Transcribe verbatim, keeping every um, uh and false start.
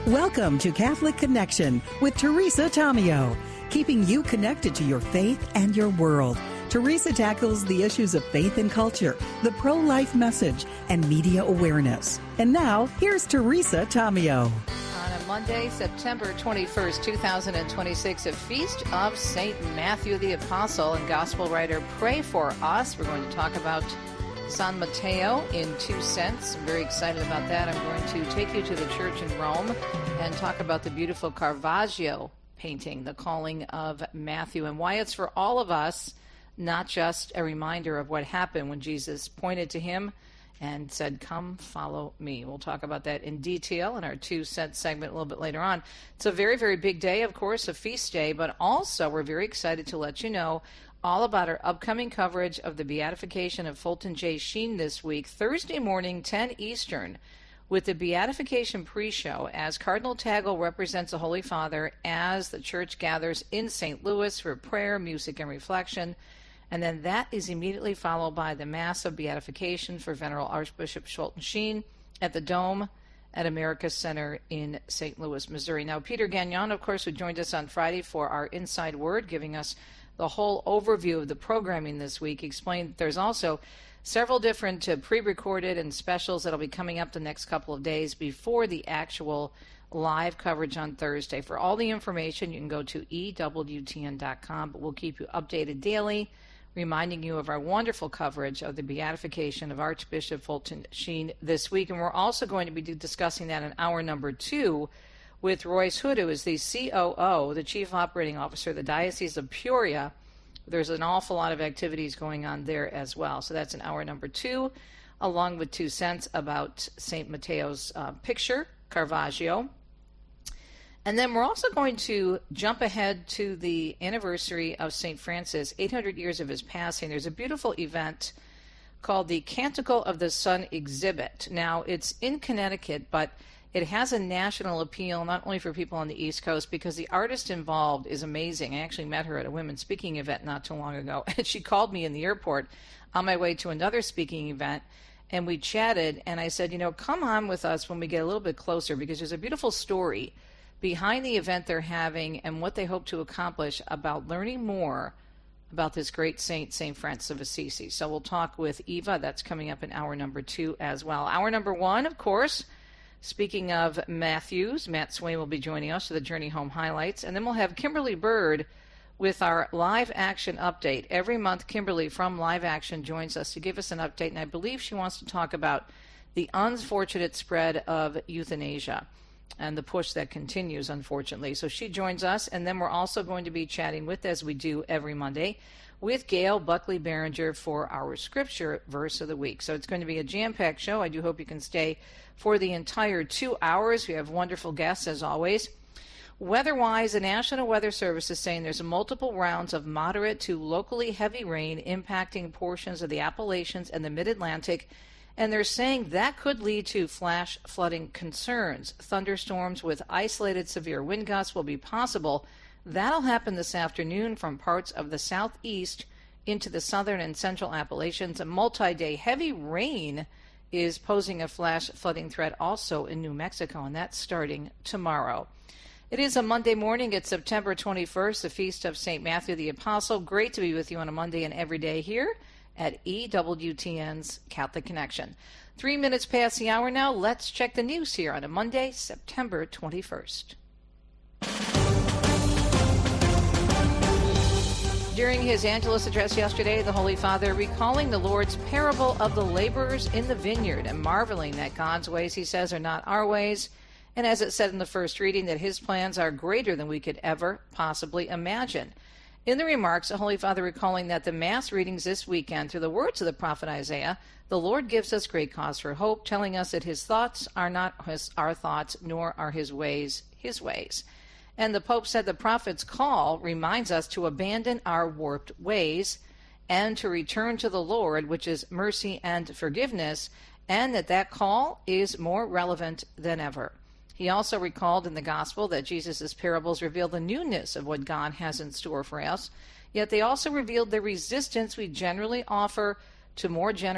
Welcome to Catholic Connection with Teresa Tomeo, keeping you connected to your faith and your world. Teresa tackles the issues of faith and culture, the pro-life message, and media awareness. And now, here's Teresa Tomeo. On a Monday, September twenty-first, twenty twenty-six, a feast of Saint Matthew the Apostle and Gospel writer. Pray for us. We're going to talk about San Mateo in two cents. I'm very excited about that. I'm going to take you to the church in Rome and talk about the beautiful Caravaggio painting, The Calling of Matthew, and why it's for all of us, not just a reminder of what happened when Jesus pointed to him and said, "Come, follow me." We'll talk about that in detail in our two cent segment a little bit later on. It's a very, very big day, of course, a feast day, but also we're very excited to let you know all about our upcoming coverage of the beatification of Fulton J. Sheen this week, Thursday morning, ten Eastern, with the beatification pre-show as Cardinal Tagle represents the Holy Father as the church gathers in Saint Louis for prayer, music, and reflection. And then that is immediately followed by the Mass of Beatification for Venerable Archbishop Fulton Sheen at the Dome at America Center in Saint Louis, Missouri. Now, Peter Gagnon, of course, who joined us on Friday for our Inside Word, giving us the whole overview of the programming this week, explained that there's also several different uh, pre-recorded and specials that'll be coming up the next couple of days before the actual live coverage on Thursday. For all the information, you can go to E W T N dot com, but we'll keep you updated daily, reminding you of our wonderful coverage of the beatification of Archbishop Fulton Sheen this week. And we're also going to be discussing that in hour number two with Royce Hood, who is the C O O, the Chief Operating Officer of the Diocese of Peoria. There's an awful lot of activities going on there as well. So that's in hour number two, along with two cents about Saint Mateo's uh, picture, Caravaggio. And then we're also going to jump ahead to the anniversary of Saint Francis, eight hundred years of his passing. There's a beautiful event called the Canticle of the Sun exhibit. Now, it's in Connecticut, but it has a national appeal, not only for people on the East Coast, because the artist involved is amazing. I actually met her at a women's speaking event not too long ago, and she called me in the airport on my way to another speaking event, and we chatted, and I said, you know, come on with us when we get a little bit closer, because there's a beautiful story behind the event they're having and what they hope to accomplish about learning more about this great saint, Saint Francis of Assisi. So we'll talk with Eva. That's coming up in hour number two as well. Hour number one, of course, speaking of Matthews, Matt Swain will be joining us for the Journey Home highlights. And then we'll have Kimberly Bird with our live action update. Every month, Kimberly from Live Action joins us to give us an update. And I believe she wants to talk about the unfortunate spread of euthanasia and the push that continues, unfortunately. So she joins us. And then we're also going to be chatting with, as we do every Monday, with Gail Buckley Behringer for our scripture verse of the week. So it's going to be a jam-packed show. I do hope you can stay for the entire two hours. We have wonderful guests, as always. Weather-wise, the National Weather Service is saying there's multiple rounds of moderate to locally heavy rain impacting portions of the Appalachians and the Mid-Atlantic, and they're saying that could lead to flash flooding concerns. Thunderstorms with isolated severe wind gusts will be possible. That'll happen this afternoon from parts of the southeast into the southern and central Appalachians. A multi-day heavy rain is posing a flash flooding threat also in New Mexico, and that's starting tomorrow. It is a Monday morning. It's September twenty-first, the feast of Saint Matthew the Apostle. Great to be with you on a Monday and every day here at E W T N's Catholic Connection. Three minutes past the hour now. Let's check the news here on a Monday, September twenty-first. During his Angelus address yesterday, the Holy Father recalling the Lord's parable of the laborers in the vineyard and marveling that God's ways, he says, are not our ways. And as it said in the first reading, that his plans are greater than we could ever possibly imagine. In the remarks, the Holy Father recalling that the Mass readings this weekend, through the words of the prophet Isaiah, the Lord gives us great cause for hope, telling us that his thoughts are not his, our thoughts, nor are his ways his ways. And the Pope said the prophet's call reminds us to abandon our warped ways and to return to the Lord, which is mercy and forgiveness, and that that call is more relevant than ever. He also recalled in the Gospel that Jesus' parables reveal the newness of what God has in store for us, yet they also revealed the resistance we generally offer to more generous